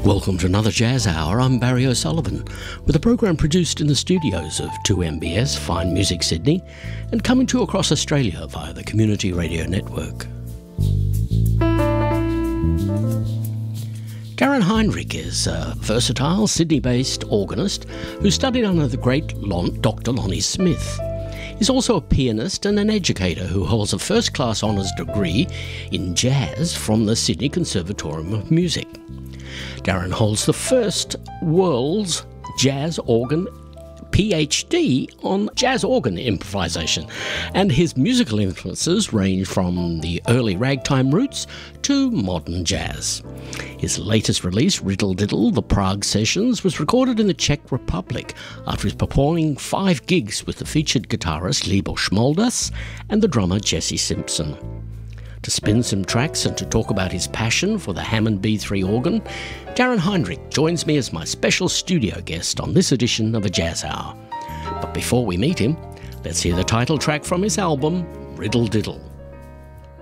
Welcome to another Jazz Hour. I'm Barry O'Sullivan, with a program produced in the studios of 2MBS Fine Music Sydney and coming to you across Australia via the Community Radio Network. Darren Heinrich is a versatile Sydney-based organist who studied under the great Dr. Lonnie Smith. He's also a pianist and an educator who holds a first-class honours degree in jazz from the Sydney Conservatorium of Music. Darren holds the first world's jazz organ PhD on jazz organ improvisation, and his musical influences range from the early ragtime roots to modern jazz. His latest release, Riddle Diddle, The Prague Sessions, was recorded in the Czech Republic after his performing 5 gigs with the featured guitarist Libor Šmoldas and the drummer Jesse Simpson. To spin some tracks and to talk about his passion for the Hammond B3 organ, Darren Heinrich joins me as my special studio guest on this edition of A Jazz Hour. But before we meet him, let's hear the title track from his album, Riddle Diddle.